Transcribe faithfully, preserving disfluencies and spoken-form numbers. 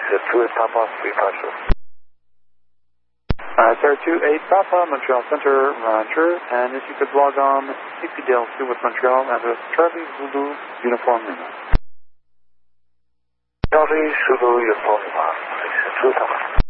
two eight Papa, three five zero. Uh, Sir two eight Papa, Montreal Center, Roger. And if you could log on C P D L C with Montreal, address Charlie Zulu, Uniform Lima. Charlie Zulu, Uniform Lima, two eight Papa.